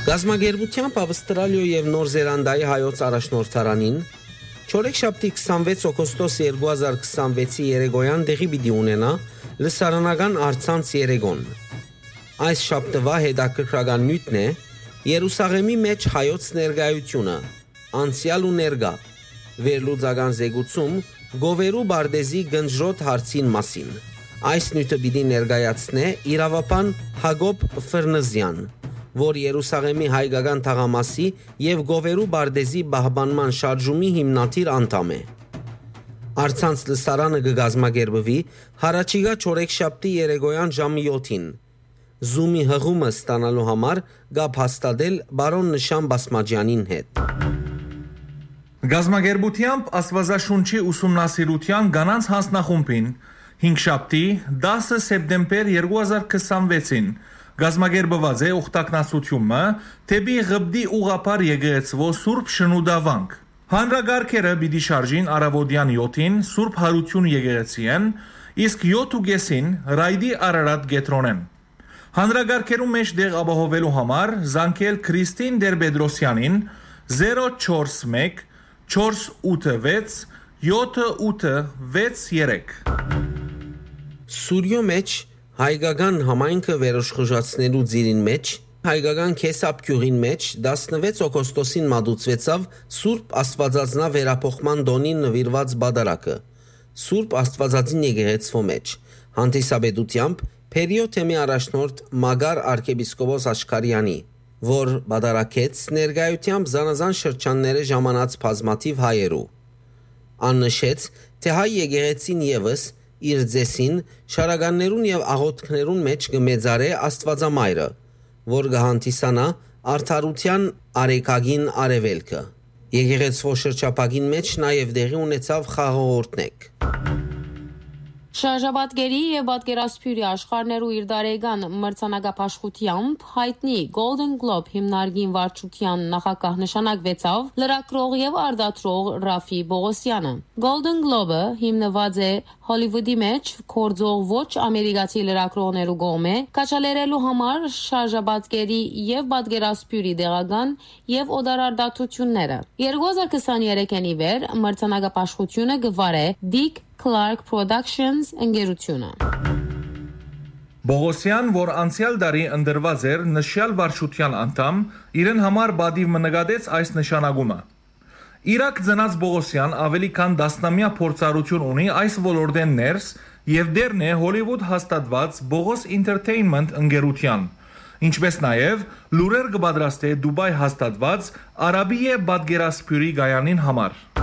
Գազագերբությամբ Ավստրալիոյ եւ Նոր Զելանդիայի հայոց առաջնորդարանին Չորեքշաբթի 26 օգոստոս 2026-ի երեգոյան դեղի պիտի ունենա լսարանական առցանց երեգոն։ Այս շաբթվա հետաքրքրական նյութն է Երուսաղեմի մեջ հայոց ներկայությունը, անցյալ ու ներկա, վերլուծական զեկուցում Գովերու Բարդեզի գնջրոտ հարցին մասին։ Այս նյութը պիտի ներկայացնե իրավապան Հակոբ Ֆրնզյան, որ Երուսաղեմի հայկական թաղամասի եւ Գովերու Բարդեզի պահպանման շարժումի հիմնադիր անդամ է։ Առցանց լսարանը կգազմագերբվի հարաճիգա չորեքշաբթի երեգոյան ժամը 7-ին։ Zoom-ի հղումը ստանալու համար գապ հաստատել բարոն Նշան Բասմաջյանին հետ։ Գազմագերբությամբ Աստվածաշունչի ուսումնասիրության գանանց հանձնախումբին 5 շաբթի 10 սեպտեմբեր 2026-ին գազմագերբված է ուխտակնասությունը թեպի Ղբդի ուղապար եկեղեցվո Սուրբ Շնուդավանք։ Հանրագարքերը պիտի շարժին առավոտյան 7-ին Սուրբ Հարություն եկեղեցիեն, իսկ 7:30-ին Ռայդի Արարատ գետրոնեն։ Հանրագարքերում մեջ դեղ ապահովելու համար զանգել Քրիստին Դերբեդրոսյանին 041 486 7863։ Սուրյո մեջ հայկական համայնքը վերաշխուժացնելու ձիրին մեջ հայկական քեսապքյուղին մեջ 16 օգոստոսին մատուցվեցավ Սուրբ Աստվածածնա վերափոխման դոնին նվիրված բադարակը Սուրբ Աստվածածին եկեղեցվո մեջ հանդիսաբեդությամբ Փերիոթեմի առաջնորդ Մագար arczepiskopos Աշխարյանի, որ բադարակեց ներկայությամբ զանազան շրջանները ժամանած բազմաթիվ հայերու։ Աննշեց, թե հայ եկեղեցին եւս իր ձեսին շարականներուն եւ աղոթքներուն մեջ կմեծարե Աստվածամայրը, որ կհանդիսանա արդարության արեկագին արևելքը։ Եկեղեցվո շրջապագին մեջ նաեւ դեղի ունեցավ խաղողորտնեք։ Շարժաբատկերի եւ պատկերասփյուրի աշխարհներու իր դարեգան մրցանակապաշխությամբ հայտնի Golden Globe հիմնարկին վարչության նախագահ նշանակվեցավ լրագրող եւ արտադրող Ռաֆի Բողոսյանը։ Golden Globe-ը հիմնված է Հոլիվուդի մեջ կորձող ոչ ամերիկացի լրագրողներու կողմէ կաչալերելու համար շարժաբատկերի եւ պատկերասփյուրի դեղական եւ օդարարդատությունները։ 2023-ին ի վեր մրցանակապաշխությունը գվարե Dick Clark Productions ընկերությունը։ Բողոսյան, որ անցյալ տարի ընդրված էր նշյալ վարչության անդամ, իրեն համար բադիվ մնկատեց այս նշանակումը։ Իրաք ծնած Բողոսյան ավելի քան 10-ամյա փորձառություն ունի այս ոլորտեն ներս եւ դերն է Հոլիվուդ հաստատված Բողոս Entertainment ընկերության, ինչպես նաեւ լուրեր կպատրաստե Դուբայ հաստատված Արաբիե պատկերասփյուրի գայանին համար։